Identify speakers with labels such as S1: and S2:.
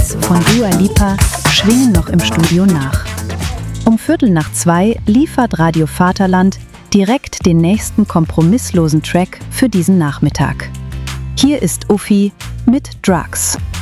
S1: Vibes von Dua Lipa schwingen noch im Studio nach. Um 1:45 liefert Radio Vaterland direkt den nächsten kompromisslosen Track für diesen Nachmittag. Hier ist Uffi mit Drugs.